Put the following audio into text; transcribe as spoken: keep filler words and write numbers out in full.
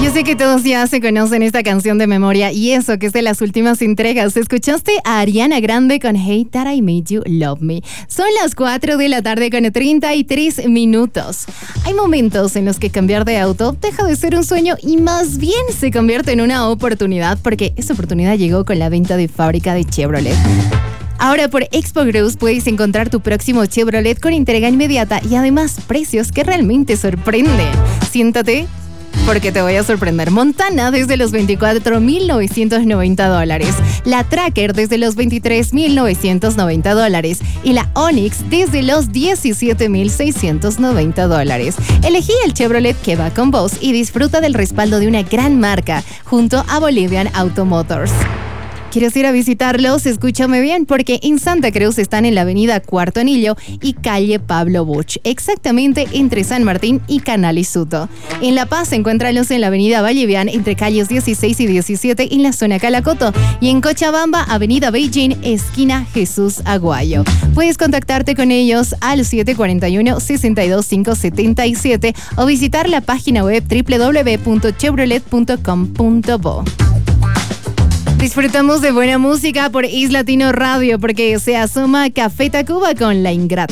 Yo sé que todos ya se conocen esta canción de memoria y eso que es de las últimas entregas. Escuchaste a Ariana Grande con Hey That I Made You Love Me. Son las cuatro de la tarde con treinta y tres minutos. Hay momentos en los que cambiar de auto deja de ser un sueño y más bien se convierte en una oportunidad, porque esa oportunidad llegó con la venta de fábrica de Chevrolet. Ahora por Expo Growth puedes encontrar tu próximo Chevrolet con entrega inmediata y además precios que realmente sorprenden. Siéntate, porque te voy a sorprender. Montana desde los veinticuatro mil novecientos noventa dólares. La Tracker desde los veintitrés mil novecientos noventa dólares. Y la Onix desde los diecisiete mil seiscientos noventa dólares. Elegí el Chevrolet que va con vos y disfruta del respaldo de una gran marca junto a Bolivian Auto Motors. ¿Quieres ir a visitarlos? Escúchame bien, porque en Santa Cruz están en la avenida Cuarto Anillo y calle Pablo Buch, exactamente entre San Martín y Canal Isuto. En La Paz, encuéntralos en la avenida Vallevian, entre calles dieciséis y diecisiete en la zona Calacoto. Y en Cochabamba, avenida Beijing, esquina Jesús Aguayo. Puedes contactarte con ellos al siete cuatro uno, seis dos cinco siete siete o visitar la página web doble u doble u doble u punto chevrolet punto com punto bo. Disfrutamos de buena música por Is Latino Radio, porque se asoma Café Tacuba con La Ingrata.